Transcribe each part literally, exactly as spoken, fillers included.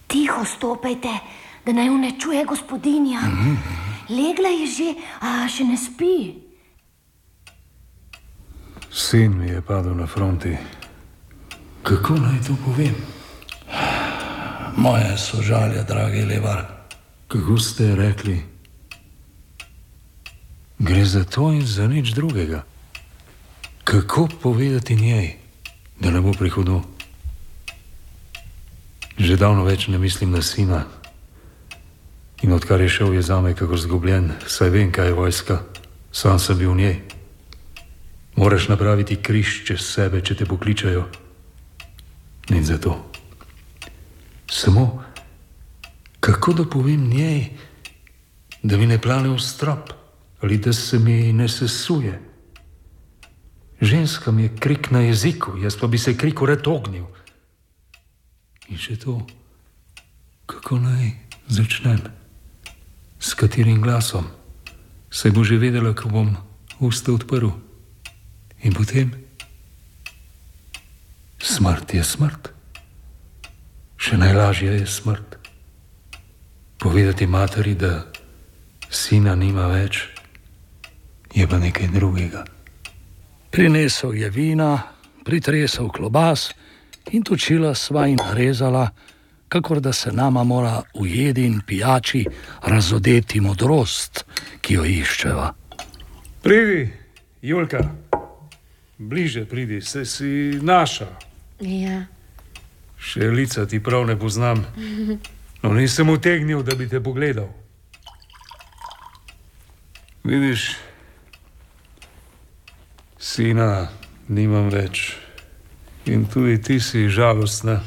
Tiho stopajte, da naj ne čuje gospodinja. Mm-hmm. Legla je že, a še ne spi. Sin mi je padel na fronti. Kako naj to povem? Moje sožalje, dragi Levar. Kako ste rekli? Gre za to in za nič drugega. Kako povedati njej, da ne bo prihudo? Že davno več ne mislim na sina. In odkar je šel, je zame kako zgubljen, saj vem, kaj je vojska. Sam sem bil v njej. Moraš napraviti križ čez sebe, če te pokličajo. Nič za to. Samo, kako da povem njej, da mi ne plane v strop ali da se mi ne sesuje. Ženska mi je krik na jeziku, jaz pa bi se kriku rad ognil. In še to, kako naj začnem, s katerim glasom, saj bo že vedela, ko bom usta odprl. In potem, smrt je smrt. Še najlažje je smrt. Povedati materi, da sina nima več, je pa nekaj drugega. Prinesel je vina, pritresel klobas in točila sva in narezala, kakor da se nama mora v jedi in pijači razodeti modrost, ki jo iščeva. Pridi, Julka, bliže pridi, se si naša. Ja. Še lica ti prav ne poznam. No, nisem utegnil, da bi te pogledal. Vidiš, sina nimam več. In tudi ti si žalostna.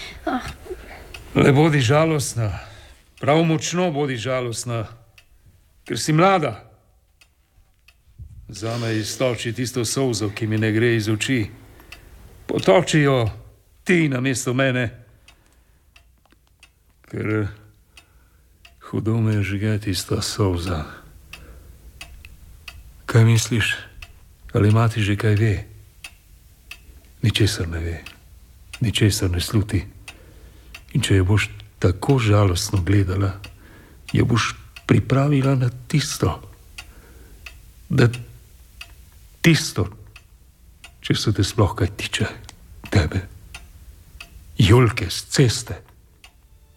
Le bodi žalostna. Prav močno bodi žalostna. Ker si mlada. Zame iztoči tisto solzo, ki mi ne gre iz oči. Potoči jo ti namesto mene. Ker hudo me žge tista solza. Kaj misliš? Ali mati že kaj ve? Ničesar ne ve. Ničesar ne sluti. In če jo boš tako žalostno gledala, jo boš pripravila na tisto, da tisto, če se te sploh kaj tiče, tebe, Julke z ceste.